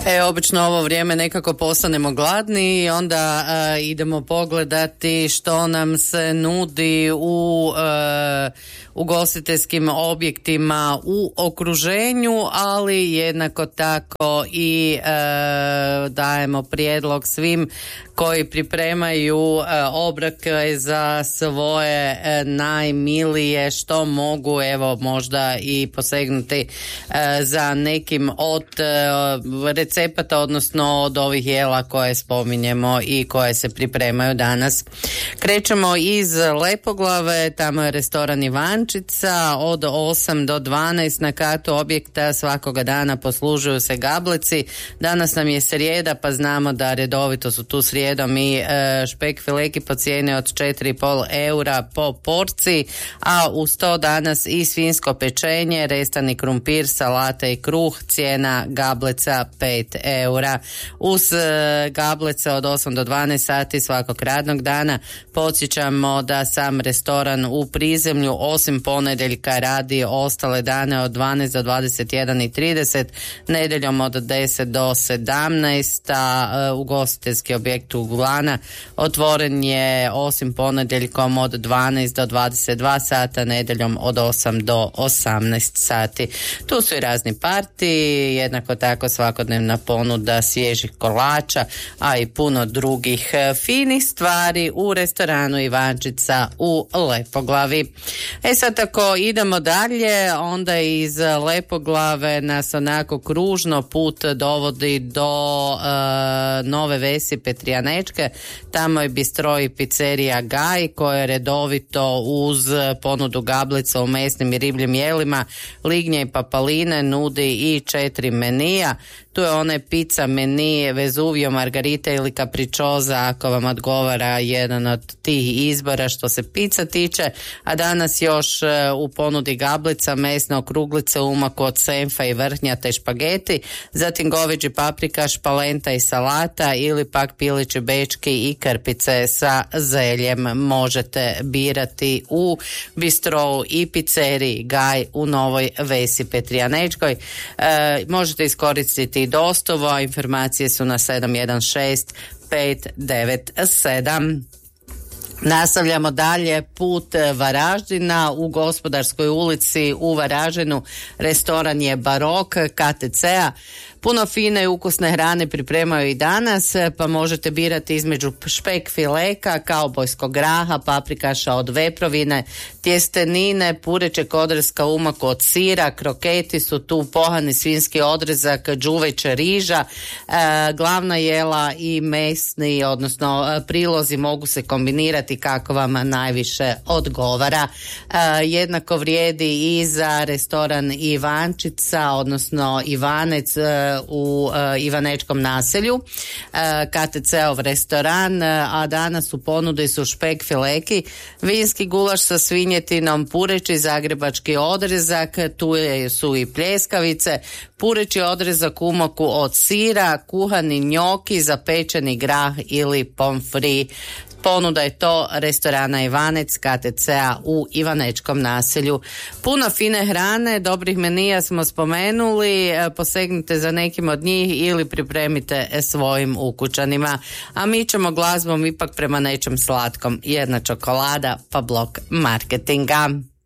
Obično ovo vrijeme nekako postanemo gladni i onda idemo pogledati što nam se nudi u ugostiteljskim objektima u okruženju, ali jednako tako i dajemo prijedlog svim koji pripremaju obroke za svoje najmilije, što mogu možda i posegnuti za nekim od recepata, odnosno od ovih jela koje spominjemo i koje se pripremaju danas. Krećemo iz Lepoglave, tamo je restoran Ivančica, od 8 do 12 na katu objekta svakoga dana poslužuju se gableci. Danas nam je srijeda, pa znamo da redovito su tu srijedom i špek fileki po cijeni od 4,5 eura po porciji, a uz to danas i svinjsko pečenje, restani krumpir, salata i kruh, cijena gableca 5 eura. Uz gablece od 8 do 12 sati svakog radnog dana podsjećamo da sam restoran u Prizemlju osim ponedjeljka radi ostale dane od 12 do 21:30, nedjeljom od 10 do 17, a ugostiteljski objekt u Glana otvoren je osim ponedjeljkom od 12 do 22 sata, nedjeljom od 8 do 18 sati. Tu su i razni partiji, jednako tako svakodnevna ponuda svježih kolača, a i puno drugih finih stvari u restoranu Ivančica u Lepoglavi. Sad tako idemo dalje, onda iz Lepoglave nas onako kružno put dovodi do Nove Vesi Petrijanečke. Tamo je bistro i pizzerija Gaj koja redovito uz ponudu gablica u mesnim i ribljim jelima, lignje i papaline nudi i 4 menija. Tu je onaj pizza meni Vezuvio, Margarita ili Capricciosa ako vam odgovara jedan od tih izbora što se pizza tiče, a danas još u ponudi gablica, mesne okruglice, umak od senfa i vrhnja te špageti, zatim goveđi paprika, špalenta i salata ili pak pilići bečki i krpice sa zeljem. Možete birati u bistrou i pizzeriji Gaj u Novoj Vesi Petrijanečkoj. Možete iskoristiti dostavu, a informacije su na 716 597. Nastavljamo dalje put Varaždina u Gospodarskoj ulici u Varaždinu. Restoran je Barok KTC-a. Puno fine i ukusne hrane pripremaju i danas, pa možete birati između špek fileka, kaubojskog graha, paprikaša od veprovine, tjestenine, pureće kodrska umak od sira, kroketi su tu, pohani svinjski odrezak, đuveće riža, glavna jela i mesni, odnosno prilozi mogu se kombinirati kako vam najviše odgovara. Jednako vrijedi i za restoran Ivančica, odnosno Ivanec u Ivanečkom naselju, KTC-ov restoran, a danas u ponudi su špek fileki, vinski gulaš sa svinjetinom, pureći zagrebački odrezak, tu su i pljeskavice, pureći odrezak u umaku od sira, kuhani njoki, zapečeni grah ili pomfri. Ponuda je to restorana Ivanec KTC-a u Ivanečkom naselju. Puno fine hrane, dobrih menija smo spomenuli, posegnite za nekim od njih ili pripremite svojim ukućanima. A mi ćemo glazbom ipak prema nečem slatkom. Jedna čokolada pa blok marketinga.